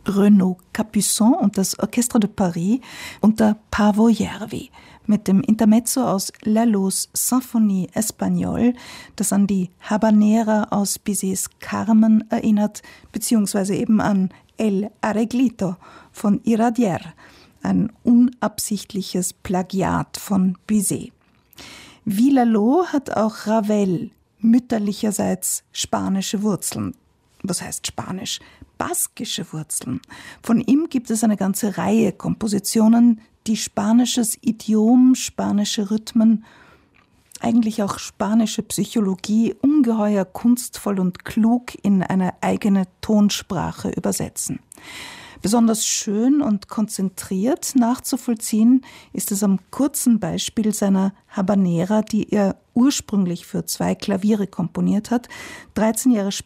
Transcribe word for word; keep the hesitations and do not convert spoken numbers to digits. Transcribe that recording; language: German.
Renaud Capuçon und das Orchestre de Paris unter Paavo Järvi mit dem Intermezzo aus Lallos Symphonie Espagnole, das an die Habanera aus Bizets Carmen erinnert, beziehungsweise eben an El Arreglito von Iradier, ein unabsichtliches Plagiat von Bizet. Wie Lalo hat auch Ravel mütterlicherseits spanische Wurzeln. Was heißt Spanisch? Baskische Wurzeln. Von ihm gibt es eine ganze Reihe Kompositionen, die spanisches Idiom, spanische Rhythmen, eigentlich auch spanische Psychologie ungeheuer kunstvoll und klug in eine eigene Tonsprache übersetzen. Besonders schön und konzentriert nachzuvollziehen ist es am kurzen Beispiel seiner Habanera, die er ursprünglich für zwei Klaviere komponiert hat. dreizehn Jahre später